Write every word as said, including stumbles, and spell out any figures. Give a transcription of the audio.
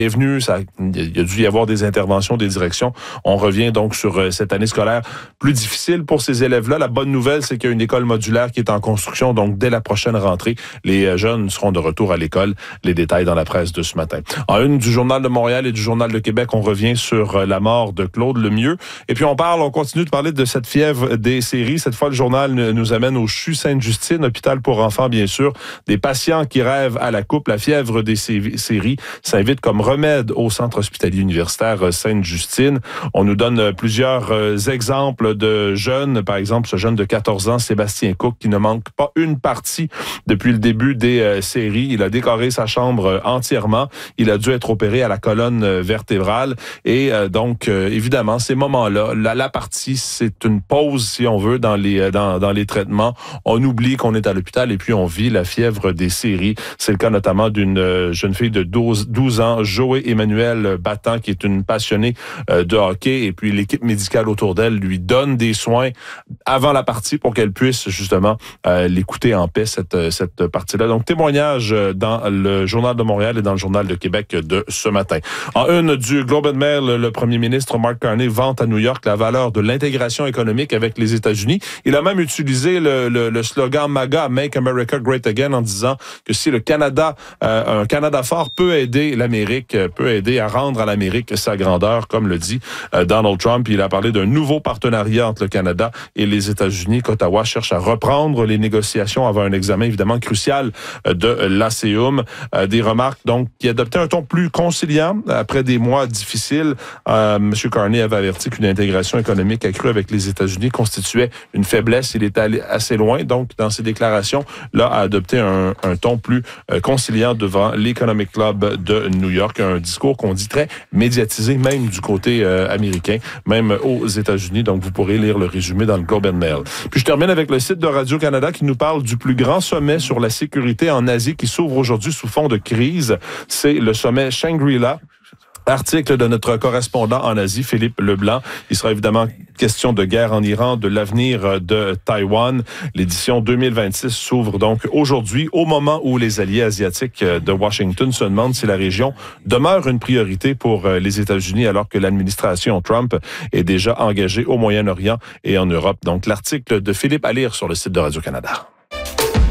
est venu, ça, il y a dû y avoir des interventions, des directions. On revient donc sur euh, cette année scolaire plus difficile pour ces élèves-là. La bonne nouvelle, c'est qu'il y a une école modulaire qui est en construction, donc dès la prochaine rentrée, les euh, jeunes seront de retour à l'école. Les détails dans la presse de ce matin. En une du Journal de Montréal et du Journal de Québec, on revient sur euh, la mort de Claude Lemieux. Et puis on parle, on continue de parler de cette fièvre des séries. Cette fois, le journal nous amène au C H U Sainte-Justine, hôpital pour enfants, bien sûr. Des patients qui rêvent à la coupe. La fièvre des séries s'invite comme remède au centre hospitalier universitaire Sainte-Justine. On nous donne plusieurs exemples de jeunes. Par exemple, ce jeune de quatorze ans, Sébastien Cook, qui ne manque pas une partie depuis le début des séries. Il a décoré sa chambre entièrement. Il a dû être opéré à la colonne vertébrale. Et euh, donc, euh, évidemment, ces moments-là, la, la partie, c'est une pause, si on veut, dans les, dans, dans les traitements. On oublie qu'on est à l'hôpital et puis on vit la fièvre des séries. C'est le cas notamment d'une jeune fille de douze, douze ans, Joé Emmanuel Battant, qui est une passionnée euh, de hockey. Et puis l'équipe médicale autour d'elle lui donne des soins avant la partie pour qu'elle puisse justement euh, l'écouter en paix, cette, cette partie-là. Donc, témoignage dans le Journal de Montréal et dans le Journal de Québec de ce matin. En une du Globe and Mail, le premier ministre Mark Carney vante à New York la valeur de l'intégration économique avec les États-Unis. Il a même utilisé le, le, le slogan MAGA, Make America Great Again, en disant que si le Canada, euh, un Canada fort peut aider l'Amérique, peut aider à rendre à l'Amérique sa grandeur, comme le dit euh, Donald Trump. Il a parlé d'un nouveau partenariat entre le Canada et les États-Unis, qu'Ottawa cherche à reprendre les négociations avant un examen évidemment crucial euh, de l'ASEUM. Euh, des remarques donc qui adoptaient un ton plus conciliant après des mois difficiles. Euh, M. Carney avait averti qu'une intégration économique accrue avec les États-Unis constituait une faiblesse. Il est allé assez loin, donc, dans ses déclarations, là, a adopté un, un ton plus euh, conciliant devant l'Economic Club de New York. Un discours qu'on dit très médiatisé, même du côté euh, américain, même aux États-Unis. Donc, vous pourrez lire le résumé dans le Globe and Mail. Puis, je termine avec le site de Radio-Canada qui nous parle du plus grand sommet sur la sécurité en Asie qui s'ouvre aujourd'hui sous fond de crise. C'est le sommet Shangri-La. Article de notre correspondant en Asie, Philippe Leblanc. Il sera évidemment question de guerre en Iran, de l'avenir de Taïwan. L'édition deux mille vingt-six s'ouvre donc aujourd'hui, au moment où les alliés asiatiques de Washington se demandent si la région demeure une priorité pour les États-Unis, alors que l'administration Trump est déjà engagée au Moyen-Orient et en Europe. Donc, l'article de Philippe à lire sur le site de Radio-Canada.